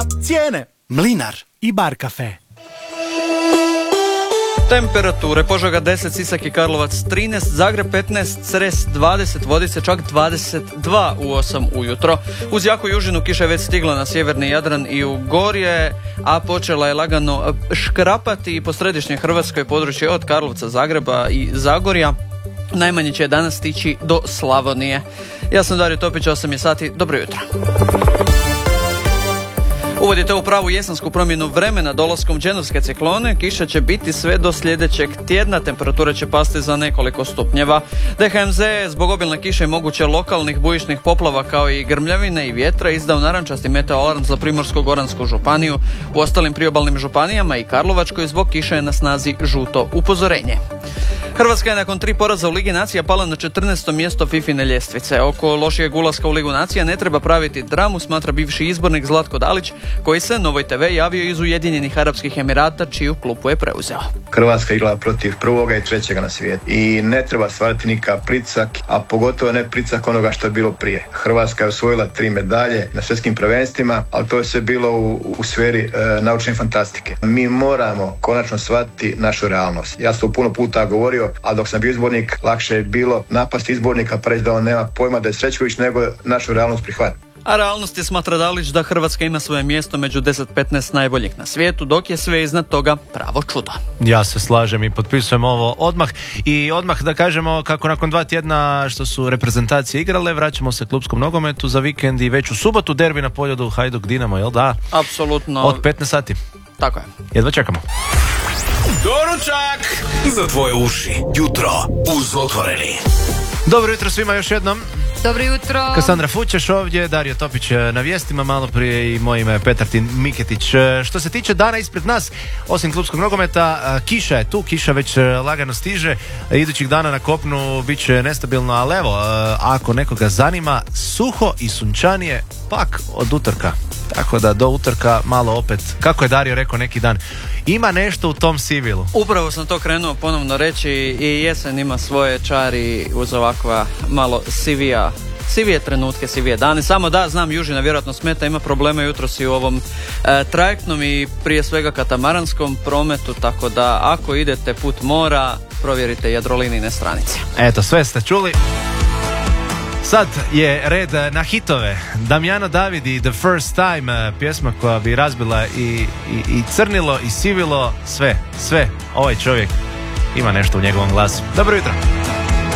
cijene. Mlinar i Bar kafe. Temperature: Požega 10, Sisak i Karlovac 13, Zagreb 15, Cres 20, Vodice čak 22 u 8 ujutro. Uz jaku južinu kiša je već stigla na sjeverni Jadran i u Gorje, a počela je lagano škrapati i po središnjoj Hrvatskoj područje od Karlovca, Zagreba i Zagorja. Najmanje će danas stići do Slavonije. Ja sam Dario Topić, 8 je sati, dobro jutro. Uvodite u pravu jesensku promjenu vremena dolaskom dženovske ciklone. Kiša će biti sve do sljedećeg tjedna, temperatura će pasti za nekoliko stupnjeva. DHMZ zbog obilne kiše i moguće lokalnih bujičnih poplava kao i grmljavine i vjetra izdao narančasti meteoalarm za Primorsko-goransku županiju. U ostalim priobalnim županijama i Karlovačkoj zbog kiše je na snazi žuto upozorenje. Hrvatska je nakon 3 poraza u Ligi nacija pala na 14. mjesto FIFIne ljestvice. Oko lošijeg ulaska u Ligu nacija ne treba praviti dramu, smatra bivši izbornik Zlatko Dalić, koji se Novoj TV javio iz Ujedinjenih Arapskih Emirata, čiju klupu je preuzeo. Hrvatska igrala protiv prvoga i trećega na svijetu i ne treba stvarati nikakav pritisak, a pogotovo ne pritisak onoga što je bilo prije. Hrvatska je osvojila 3 medalje na svjetskim prvenstvima, ali to je sve bilo u sferi naučne fantastike. Mi moramo konačno shvatiti našu realnost. Ja sam puno puta govorio, a dok sam bio izbornik, lakše je bilo napasti izbornika pa reći da on nema pojma da je Srećković, nego našu realnost prihvati. A realnost je, smatra Dalić, da Hrvatska ima svoje mjesto među 10-15 najboljih na svijetu, dok je sve iznad toga pravo čudo. Ja se slažem i potpisujem ovo odmah. I odmah da kažemo kako nakon 2 tjedna što su reprezentacije igrale, vraćamo se klupskom nogometu za vikend i već u subotu derbi na Poljudu Hajduk Dinamo, jel da? Apsolutno. Od 15 sati. Tako je. Jedva čekamo. Doručak za tvoje uši. Jutro uz Otvoreni. Dobro jutro svima još jednom. Dobro jutro. Kasandra Fućeš ovdje, Dario Topić na vijestima, malo prije i moj ime je Petartin Miketić. Što se tiče dana ispred nas, osim klupskog nogometa, kiša je tu, kiša već lagano stiže. Idućih dana na kopnu bit će nestabilno, ali evo, ako nekoga zanima, suho i sunčanije pak od utorka. Tako da do utorka malo opet, kako je Dario rekao neki dan, ima nešto u tom sivilu. Upravo sam to krenuo ponovno reći, i jesen ima svoje čari uz ovakva malo sivije trenutke, sivije dane. Samo da, znam, južina vjerojatno smeta, ima problema jutros i u ovom trajektnom i prije svega katamaranskom prometu, tako da ako idete put mora, provjerite Jadrolinijine stranice. Eto, sve ste čuli. Sad je red na hitove. Damjano David i The First Time, pjesma koja bi razbila i crnilo i sivilo sve. Ovaj čovjek ima nešto u njegovom glasu. Dobro jutro.